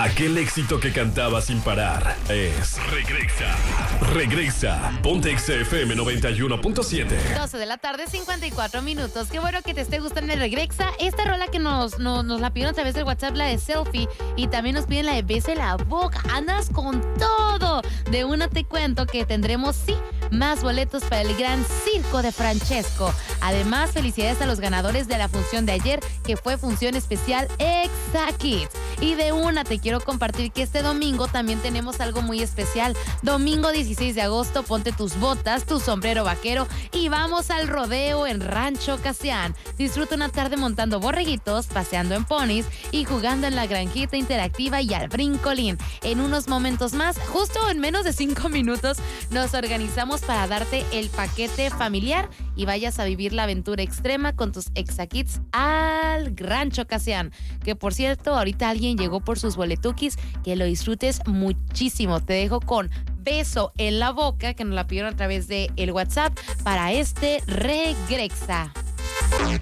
Aquel éxito que cantaba sin parar es Regresa. Ponte XFM 91.7. 12 de la tarde, 54 minutos. Qué bueno que te esté gustando el Regresa. Esta rola que nos la pidieron a través del WhatsApp, la de Selfie, y también nos piden la de Beso en la Boca. Andas con todo. De una te cuento que tendremos, sí, más boletos para el gran circo de Francesco. Además, felicidades a los ganadores de la función de ayer, que fue función especial Exa Kids. Y de una te quiero compartir que este domingo también tenemos algo muy especial. Domingo 16 de agosto, ponte tus botas, tu sombrero vaquero y vamos al rodeo en Rancho Casián. Disfruta una tarde montando borreguitos, paseando en ponis y jugando en la granjita interactiva y al brincolín. En unos momentos más, justo en menos de 5 minutos, nos organizamos para darte el paquete familiar y vayas a vivir la aventura extrema con tus Exa Kids al Rancho Casián. Que por cierto, ahorita alguien llegó por sus boletukis, que lo disfrutes muchísimo. Te dejo con Beso en la Boca, que nos la pidieron a través de el WhatsApp para este Regresa.